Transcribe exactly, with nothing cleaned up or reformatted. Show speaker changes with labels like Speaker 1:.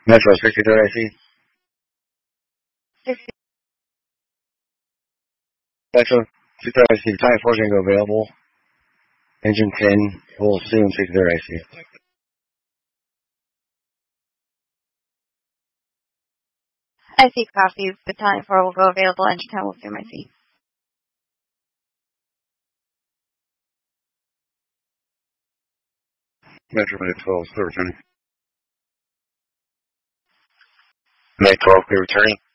Speaker 1: Metro sixty-third I C.
Speaker 2: sixty.
Speaker 1: Metro sixty-third I C. Time four Tango available. Engine ten. Will soon sixty-third I C.
Speaker 2: I C copy. Battalion four will go available. Engine ten will soon I C.
Speaker 1: Metro twelve, clear returning. May twelve, clear returning.